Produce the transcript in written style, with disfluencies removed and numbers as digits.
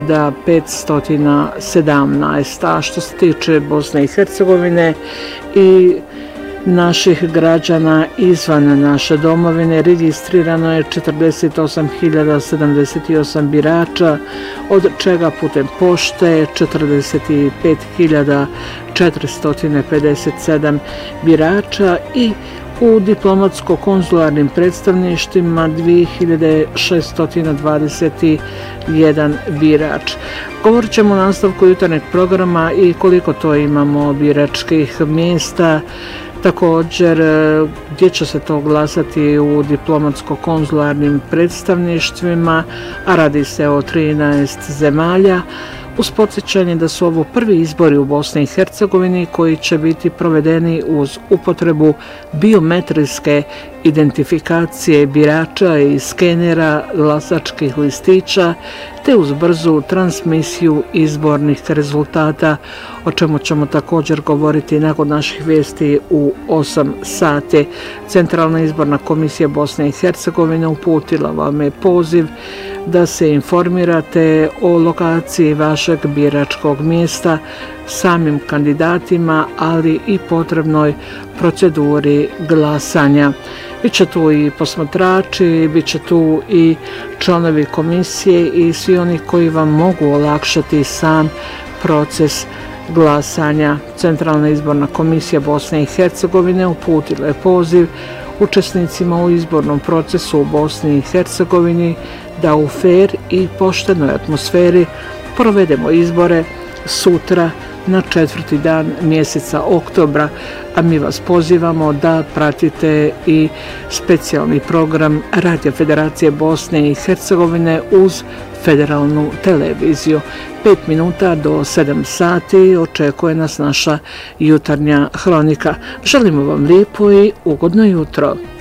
517. A što se tiče Bosne i Hercegovine i naših građana izvan naše domovine registrirano je 48.078 birača, od čega putem pošte 45.457 birača i u diplomatsko-konzularnim predstavništvima 2621 birač. Govorit ćemo u nastavku jutarnjeg programa i koliko to imamo biračkih mjesta, također gdje će se to glasati u diplomatsko-konzularnim predstavništvima, a radi se o 13 zemalja, uz podsjećanje da su ovo prvi izbori u Bosni i Hercegovini koji će biti provedeni uz upotrebu biometrijske identifikacije birača i skenera glasačkih listića, te uz brzu transmisiju izbornih rezultata, o čemu ćemo također govoriti nakon naših vijesti u 8 sati. Centralna izborna komisija Bosne i Hercegovine uputila vam je poziv da se informirate o lokaciji vašeg biračkog mjesta, samim kandidatima, ali i potrebnoj proceduri glasanja. Biće tu i posmatrači, bit će tu i članovi komisije i svi oni koji vam mogu olakšati sam proces glasanja. Centralna izborna komisija Bosne i Hercegovine uputila je poziv učesnicima u izbornom procesu u Bosni i Hercegovini da u fer i poštenoj atmosferi provedemo izbore sutra na 4. dan mjeseca oktobra, a mi vas pozivamo da pratite i specijalni program Radio Federacije Bosne i Hercegovine uz federalnu televiziju. 5 minuta do 7 sati očekuje nas naša jutarnja hronika. Želimo vam lijepo i ugodno jutro.